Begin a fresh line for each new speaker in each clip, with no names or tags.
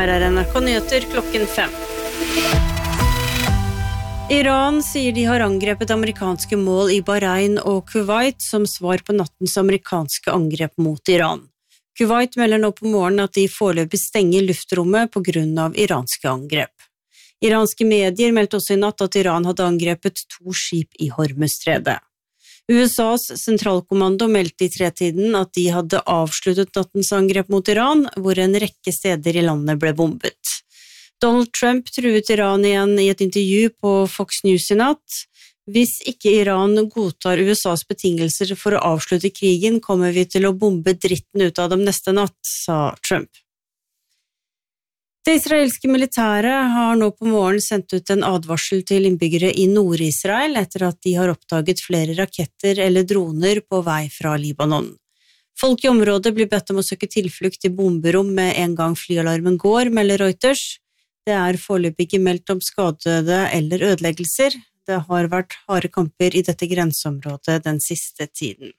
her NRK Nyheter klokken 5. Iran sier de har angrepet amerikanske mål i Bahrain og Kuwait som svar på nattens amerikanske angrep mot Iran. Kuwait melder nå på morgenen at de foreløpig stenger luftrommet på grunn av iranske angrep. Iranske medier meldte også i natt at Iran hadde angrepet 2 skip i Hormuzstredet. USAs sentralkommando meldte i 3-tiden at de hadde avsluttet nattens angrep mot Iran, hvor en rekke steder i landet ble bombet. Donald Trump truet Iran igjen i et intervju på Fox News i natt. Hvis ikke Iran godtar USAs betingelser for å avslutte krigen, kommer vi til å bombe dritten ut av dem neste natt, sa Trump. Det israelske militæret har nå på morgen sendt ut en advarsel til innbyggere i Nord-Israel etter at de har oppdaget flere raketter eller droner på vei fra Libanon. Folk i området blir bedt om å søke tilflukt i bomberom med en gang flyalarmen går, melder Reuters. Det er foreløpig ikke meldt om skadede eller ødeleggelser. Det har vært harde kamper i dette grenseområdet den siste tiden.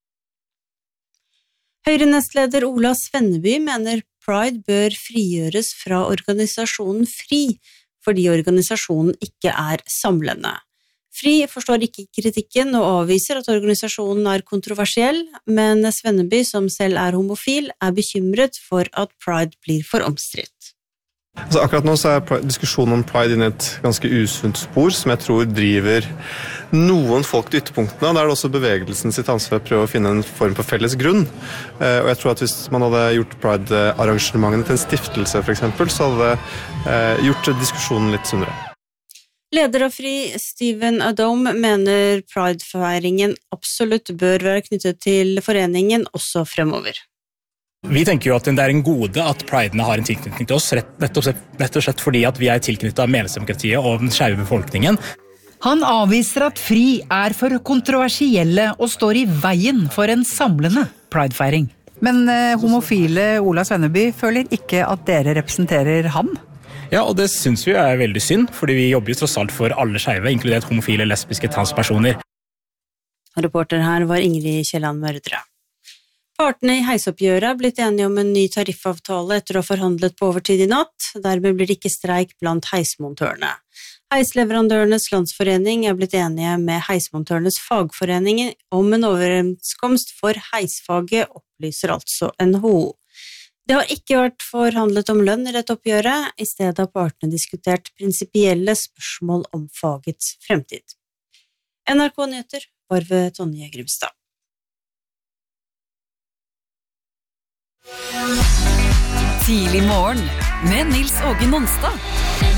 Høyre-nestleder Ola Svenneby mener Pride bør frigjøres fra organisasjonen FRI, fordi organisasjonen ikke er samlende. FRI forstår ikke kritikken og avviser at organisasjonen er kontroversiell, men Svenneby, som selv er homofil, er bekymret for at Pride blir for omstridt.
Altså akkurat nå så er diskusjonen om Pride inne i et ganske usunt spor, som jeg tror driver noen folk til ytterpunktene. Da er det også bevegelsen sitt ansvar å prøve å finne en form for felles grunn. Og jeg tror at hvis man hadde gjort Pride-arrangementene til en stiftelse for eksempel, så hadde det gjort diskusjonen litt sunnere.
Leder av FRI, Steven Adom, mener Pride-feiringen absolutt bør være knyttet til foreningen også fremover.
Vi tenker jo at det er en gode at Pridene har en tilknytning til oss, rett og slett fordi at vi er tilknyttet av medlemsdemokratiet og den skeive befolkningen.
Han avviser at FRI er for kontroversielle og står i veien for en samlende Pride-feiring. Men homofile Ola Svenneby føler ikke at dere representerer ham?
Ja, og det synes vi er veldig synd, fordi vi jobber jo tross alt for alle skeive, inkludert homofile, lesbiske, transpersoner.
Reporter her var Ingrid Kjelland Mørdre. Partene i heisoppgjøret er blitt enige om en ny tariffavtale etter å ha forhandlet på overtid i natt. Dermed blir det ikke streik blant heismontørene. Heisleverandørenes landsforening er blitt enige med heismontørenes fagforening om en overenskomst for heisfaget, opplyser altså NHO. Det har ikke vært forhandlet om lønn i dette oppgjøret. I stedet har partene diskutert prinsipielle spørsmål om fagets fremtid. NRK Nyheter var ved Tonje Grimstad.
Tidlig morgen med Nils Åge Nonstad.